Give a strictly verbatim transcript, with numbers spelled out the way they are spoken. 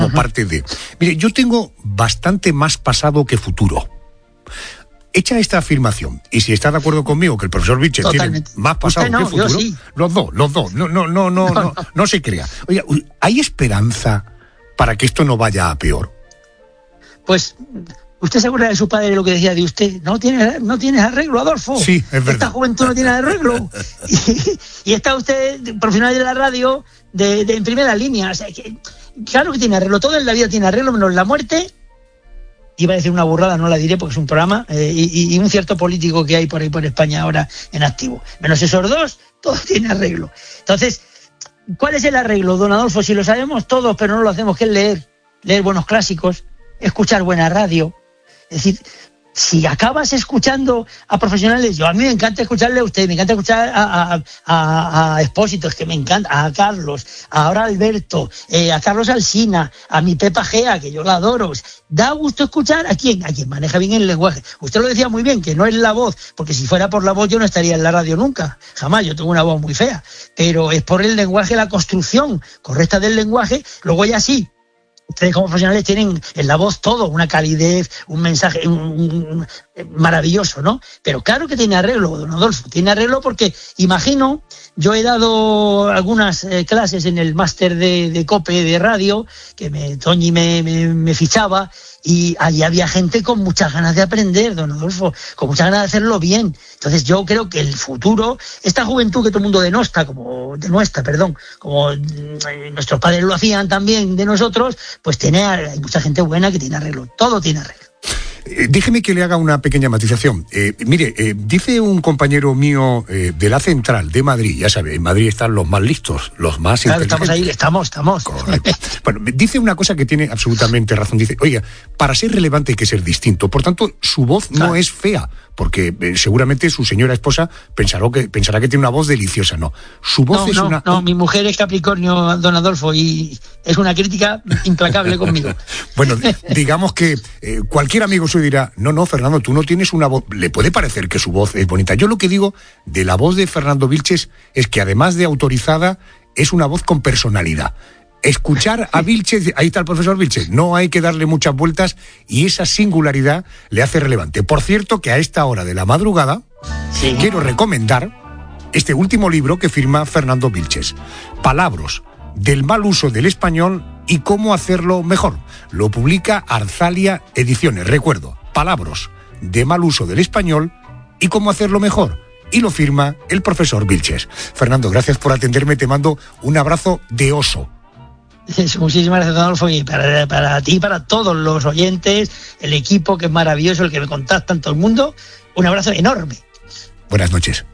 como uh-huh. parte de... Mire, yo tengo bastante más pasado que futuro. Hecha esta afirmación, y si está de acuerdo conmigo que el profesor Vilches tiene más pasado no, que futuro, sí. los dos, los dos, no, no, no, no, no, no, no se crea. Oiga, ¿hay esperanza para que esto no vaya a peor? Pues, ¿usted se acuerda de su padre lo que decía de usted? No tienes, no tienes arreglo, Adolfo. Sí, es verdad. Esta juventud no tiene arreglo. y, y está usted, profesional de la radio, de, de en primera línea. O sea, que, claro que tiene arreglo, todo en la vida tiene arreglo, menos la muerte. Iba a decir una burrada, no la diré porque es un programa, eh, y, y un cierto político que hay por ahí por España ahora en activo. Menos esos dos, todo tiene arreglo. Entonces, ¿cuál es el arreglo, don Adolfo? Si lo sabemos todos, pero no lo hacemos, que es leer, leer buenos clásicos, escuchar buena radio. Es decir, si acabas escuchando a profesionales, yo a mí me encanta escucharle a usted, me encanta escuchar a, a, a, a Expósito, es que me encanta, a Carlos, ahora a Alberto, eh, a Carlos Alsina, a mi Pepa Gea, que yo la adoro. Da gusto escuchar a quién, a quien maneja bien el lenguaje. Usted lo decía muy bien, que no es la voz, porque si fuera por la voz yo no estaría en la radio nunca, jamás, yo tengo una voz muy fea, pero es por el lenguaje, la construcción correcta del lenguaje. Luego ya sí, ustedes como profesionales tienen en la voz todo, una calidez, un mensaje un, un, un, maravilloso, ¿no? Pero claro que tiene arreglo, don Adolfo, tiene arreglo porque, imagino, yo he dado algunas eh, clases en el máster de, de COPE de radio, que me, Toñi me, me, me fichaba, y allí había gente con muchas ganas de aprender, don Adolfo, con muchas ganas de hacerlo bien. Entonces yo creo que el futuro, esta juventud que todo el mundo denosta, como denuestra, perdón, como eh, nuestros padres lo hacían también de nosotros, pues tiene, hay mucha gente buena que tiene arreglo, todo tiene arreglo. Eh, déjeme que le haga una pequeña matización. Eh, mire, eh, dice un compañero mío eh, de la Central de Madrid, ya sabe, en Madrid están los más listos, los más claro, inteligentes. Estamos ahí, estamos, estamos. Correcto. Bueno, dice una cosa que tiene absolutamente razón. Dice, oiga, para ser relevante hay que ser distinto. Por tanto, su voz claro. no es fea, porque eh, seguramente su señora esposa pensará que, pensará que tiene una voz deliciosa. No, su voz no, es no, una... No, mi mujer es Capricornio, don Adolfo, y es una crítica implacable conmigo. Bueno, digamos que eh, cualquier amigo suyo dirá, no, no, Fernando, tú no tienes una voz... Le puede parecer que su voz es bonita. Yo lo que digo de la voz de Fernando Vilches es que además de autorizada, es una voz con personalidad. Escuchar a Vilches, ahí está el profesor Vilches, no hay que darle muchas vueltas y esa singularidad le hace relevante. Por cierto, que a esta hora de la madrugada sí. quiero recomendar este último libro que firma Fernando Vilches, Palabras del mal uso del español y cómo hacerlo mejor. Lo publica Arzalia Ediciones. Recuerdo, Palabras de mal uso del español y cómo hacerlo mejor. Y lo firma el profesor Vilches. Fernando, gracias por atenderme, te mando un abrazo de oso. Muchísimas gracias, Adolfo, y para, para ti, para todos los oyentes, el equipo que es maravilloso, el que me contactan, todo el mundo, un abrazo enorme. Buenas noches.